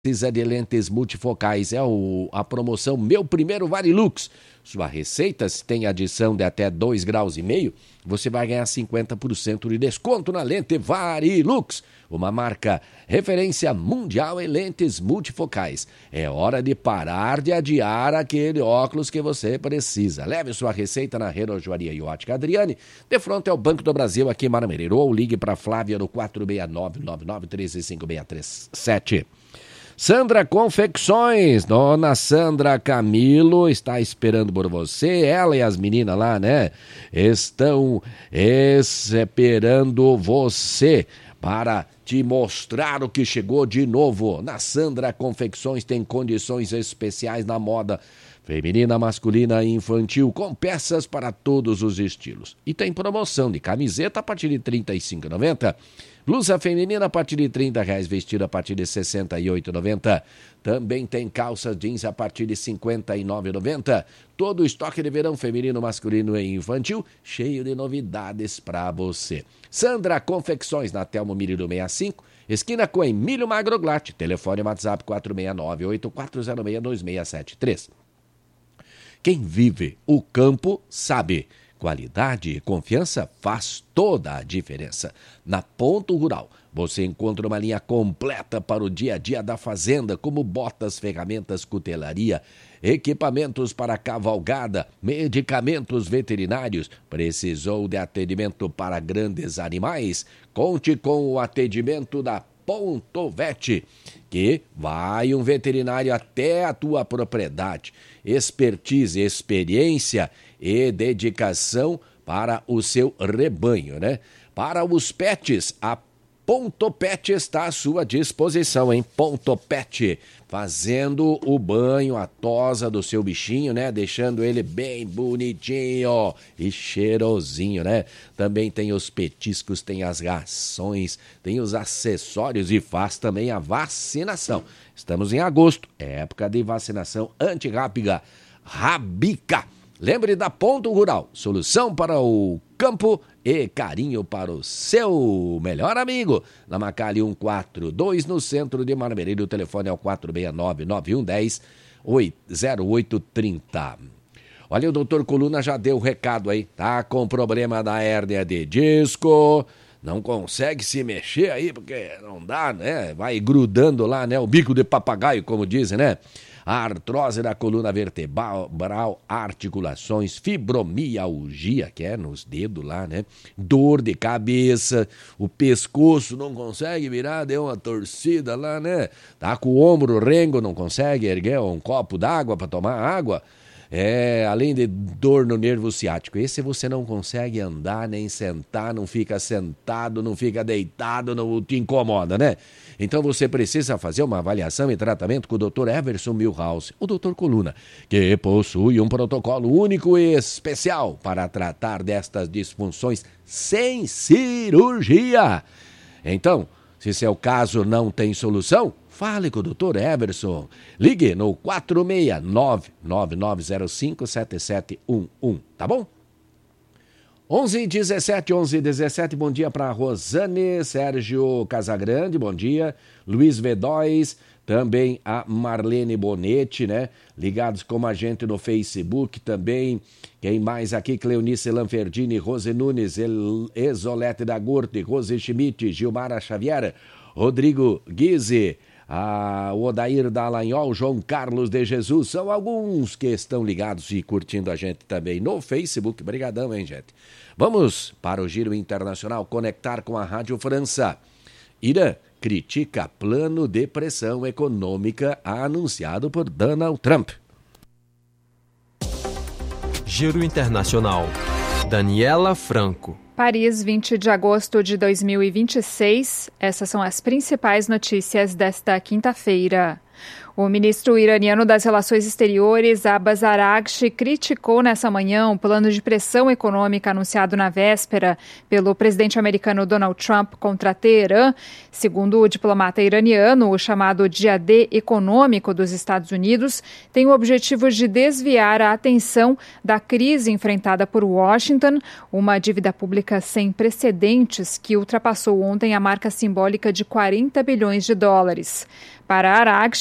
Precisa de lentes multifocais, a promoção Meu Primeiro Varilux. Sua receita, se tem adição de até 2,5 graus, você vai ganhar 50% de desconto na lente Varilux, uma marca referência mundial em lentes multifocais. É hora de parar de adiar aquele óculos que você precisa. Leve sua receita na Relojoaria e Ótica Adriane, de frente ao Banco do Brasil, aqui em Maramirim, ou ligue para Flávia no 469-99135637. Sandra Confecções, dona Sandra Camilo está esperando por você, ela e as meninas lá, né? Estão esperando você para te mostrar o que chegou de novo. Na Sandra Confecções tem condições especiais na moda feminina, masculina e infantil, com peças para todos os estilos. E tem promoção de camiseta a partir de R$ 35,90. Blusa feminina a partir de R$ 30,00, vestido a partir de R$ 68,90. Também tem calças jeans a partir de R$ 59,90. Todo o estoque de verão feminino, masculino e infantil, cheio de novidades para você. Sandra Confecções, na Telmo Mirido 65, esquina com Emílio Magro Glatt. Telefone WhatsApp 469-8406-2673. Quem vive o campo sabe. Qualidade e confiança faz toda a diferença. Na Ponto Rural, você encontra uma linha completa para o dia a dia da fazenda, como botas, ferramentas, cutelaria, equipamentos para cavalgada, medicamentos veterinários. Precisou de atendimento para grandes animais? Conte com o atendimento da Ponto Vet, que vai um veterinário até a tua propriedade. Expertise, experiência e dedicação para o seu rebanho, né? Para os pets, a Ponto Pet está à sua disposição, hein? Ponto Pet, fazendo o banho, a tosa do seu bichinho, né? Deixando ele bem bonitinho e cheirosinho, né? Também tem os petiscos, tem as rações, tem os acessórios e faz também a vacinação. Estamos em agosto, é época de vacinação antirrábica. Rabica. Lembre da Ponto Rural, solução para o campo e carinho para o seu melhor amigo. Na Macalli 142, no centro de Maramirim, o telefone é o 469-9110-0830. Olha, o doutor Coluna já deu o recado aí, tá com problema da hérnia de disco, não consegue se mexer aí, porque não dá, né? Vai grudando lá, né? O bico de papagaio, como dizem, né? A artrose da coluna vertebral, articulações, fibromialgia, que é nos dedos lá, né? Dor de cabeça, o pescoço não consegue virar, deu uma torcida lá, né? Tá com o ombro rengo, não consegue erguer um copo d'água para tomar água. Além de dor no nervo ciático, esse você não consegue andar nem sentar, não fica sentado, não fica deitado, não te incomoda, né? Então você precisa fazer uma avaliação e tratamento com o Dr. Everson Milhouse, o Dr. Coluna, que possui um protocolo único e especial para tratar destas disfunções sem cirurgia. Então, se seu caso não tem solução, fale com o Dr. Everson. Ligue no 469-9905-7711, tá bom? 11:17, bom dia para Rosane, Sérgio Casagrande, bom dia. Luiz V2, também a Marlene Bonetti, né? Ligados com a gente no Facebook também. Quem mais aqui? Cleonice Lanferdini, Rose Nunes, Exolete da Gurte, Rose Schmidt, Gilmara Xavier, Rodrigo Guise, o Odair Dallagnol, João Carlos de Jesus, são alguns que estão ligados e curtindo a gente também no Facebook. Obrigadão, hein, gente? Vamos para o Giro Internacional, conectar com a Rádio França. Irã critica plano de pressão econômica anunciado por Donald Trump. Giro Internacional. Daniela Franco. Paris, 20 de agosto de 2026. Essas são as principais notícias desta quinta-feira. O ministro iraniano das Relações Exteriores, Abbas Araghchi, criticou nessa manhã o plano de pressão econômica anunciado na véspera pelo presidente americano Donald Trump contra Teherã. Segundo o diplomata iraniano, o chamado Dia D econômico dos Estados Unidos tem o objetivo de desviar a atenção da crise enfrentada por Washington, uma dívida pública sem precedentes que ultrapassou ontem a marca simbólica de 40 bilhões de dólares. Para Araghchi,